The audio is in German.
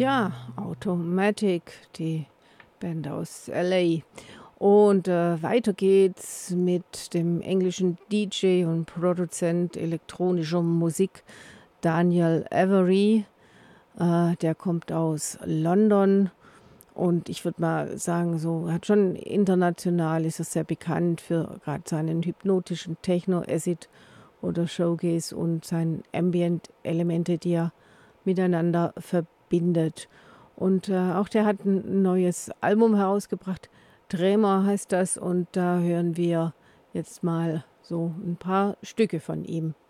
Ja, Automatic, die Band aus LA. Und weiter geht's mit dem englischen DJ und Produzent elektronischer Musik Daniel Avery. Der kommt aus London und ich würde mal sagen, so hat schon international ist er sehr bekannt für gerade seinen hypnotischen Techno, Acid oder Showgaze und seine Ambient-Elemente, die er miteinander verbindet. Und auch der hat ein neues Album herausgebracht. Tremor heißt das und da hören wir jetzt mal so ein paar Stücke von ihm.